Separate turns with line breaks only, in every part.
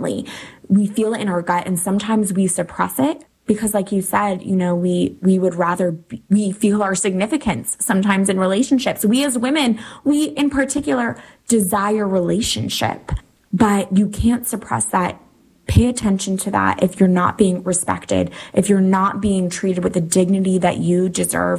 differently. We feel it in our gut, and sometimes we suppress it because, like you said, we would rather, we feel our significance sometimes in relationships. We as women, we in particular desire relationship, but you can't suppress that. Pay attention to that. If you're not being respected, if you're not being treated with the dignity that you deserve,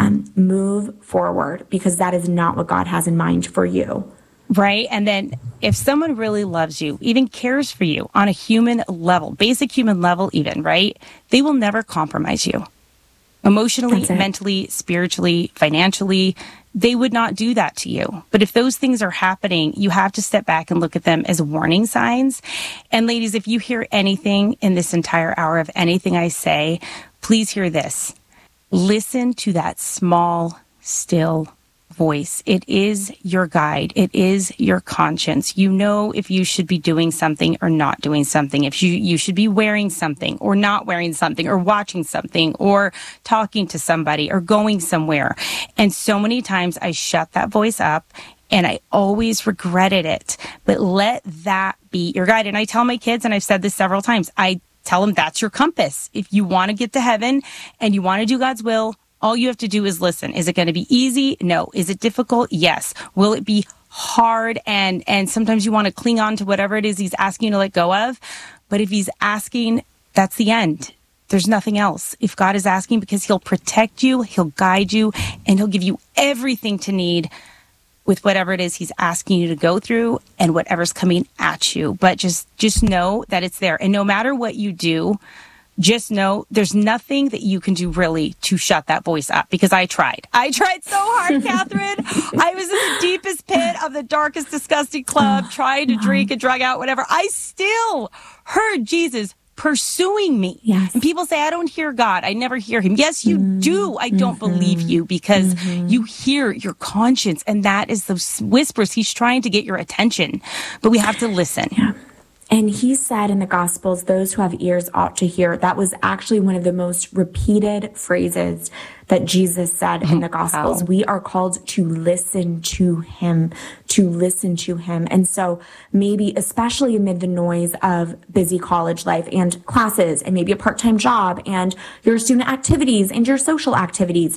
move forward, because that is not what God has in mind for you.
Right. And then if someone really loves you, even cares for you on a human level, basic human level even, right, they will never compromise you. Emotionally, mentally, spiritually, financially, they would not do that to you. But if those things are happening, you have to step back and look at them as warning signs. And ladies, if you hear anything in this entire hour of anything I say, please hear this. Listen to that small, still voice. It is your guide. It is your conscience. You know if you should be doing something or not doing something, if you should be wearing something or not wearing something, or watching something or talking to somebody or going somewhere. And so many times I shut that voice up and I always regretted it. But let that be your guide. And I tell my kids, and I've said this several times, I tell them that's your compass. If you want to get to heaven and you want to do God's will, all you have to do is listen. Is it going to be easy? No. Is it difficult? Yes. Will it be hard? And sometimes you want to cling on to whatever it is he's asking you to let go of. But if he's asking, that's the end. There's nothing else. If God is asking, because he'll protect you, he'll guide you, and he'll give you everything to need with whatever it is he's asking you to go through and whatever's coming at you. But just know that it's there. And no matter what you do, just know there's nothing that you can do really to shut that voice up, because I tried. I tried so hard, Catherine. I was in the deepest pit of the darkest, disgusting club, trying to drink and drug out, whatever. I still heard Jesus pursuing me.
Yes.
And people say, I don't hear God. I never hear him. Yes, you do. I don't believe you, because you hear your conscience, and that is those whispers. He's trying to get your attention, but we have to listen.
Yeah. And he said in the Gospels, those who have ears ought to hear. That was actually one of the most repeated phrases that Jesus said in the Gospels. Wow. We are called to listen to him, to listen to him. And so maybe, especially amid the noise of busy college life and classes and maybe a part-time job and your student activities and your social activities,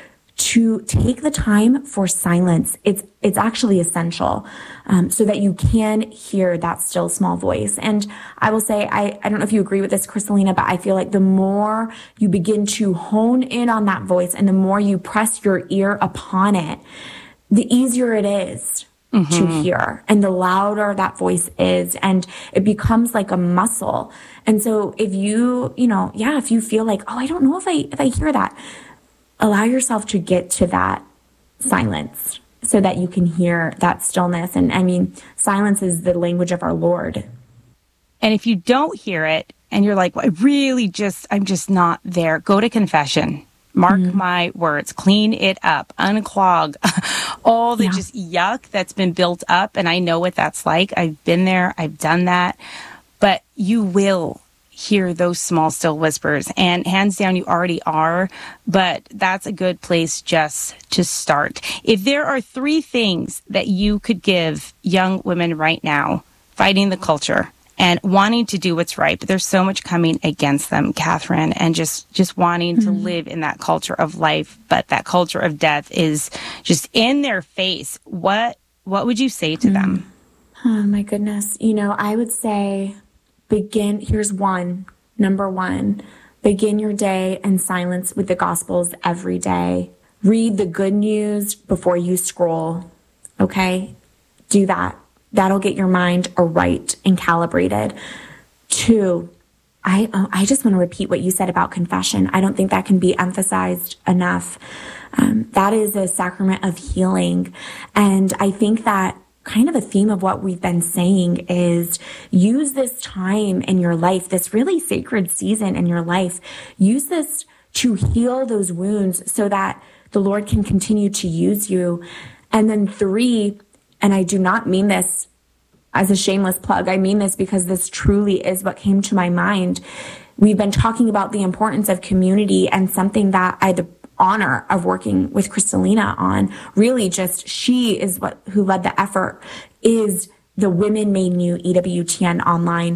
to take the time for silence. It's actually essential, so that you can hear that still small voice. And I will say, I don't know if you agree with this, Kristalina, but I feel like the more you begin to hone in on that voice and the more you press your ear upon it, the easier it is to hear, and the louder that voice is, and it becomes like a muscle. And so if if you feel like, oh, I don't know if I hear that, allow yourself to get to that silence so that you can hear that stillness. And I mean, silence is the language of our Lord.
And if you don't hear it and you're like, well, I'm just not there, go to confession. Mark my words, clean it up, unclog all the just yuck that's been built up. And I know what that's like. I've been there. I've done that. But you will hear those small, still whispers. And hands down, you already are. But that's a good place just to start. If there are 3 things that you could give young women right now fighting the culture and wanting to do what's right, but there's so much coming against them, Catherine, and just wanting to live in that culture of life, but that culture of death is just in their face, what would you say to them?
Oh, my goodness. I would say, here's number one, begin your day in silence with the Gospels every day. Read the good news before you scroll. Okay? Do that. That'll get your mind aright and calibrated. 2, I just want to repeat what you said about confession. I don't think that can be emphasized enough. That is a sacrament of healing. And I think that kind of a theme of what we've been saying is use this time in your life, this really sacred season in your life. Use this to heal those wounds so that the Lord can continue to use you. And then 3, and I do not mean this as a shameless plug, I mean this because this truly is what came to my mind. We've been talking about the importance of community, and something that I had the honor of working with Kristalina on, really just she is who led the effort, is the Women Made New EWTN online